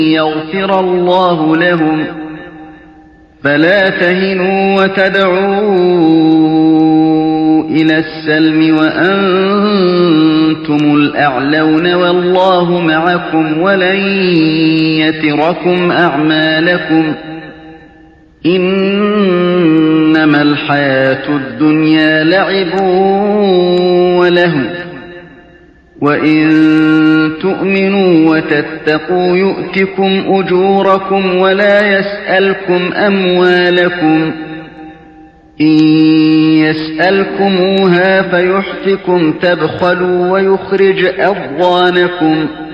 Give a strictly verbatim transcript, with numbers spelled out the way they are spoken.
يغفر الله لهم فلا تهنوا وتدعوا إلى السلم وأنتم الأعلون والله معكم ولن يتركم أعمالكم إنما الحياة الدنيا لعب ولهو وإن تؤمنوا وتتقوا يؤتكم أجوركم ولا يسألكم أموالكم إن يسألكموها فيحفكم تبخلوا ويخرج أضغانكم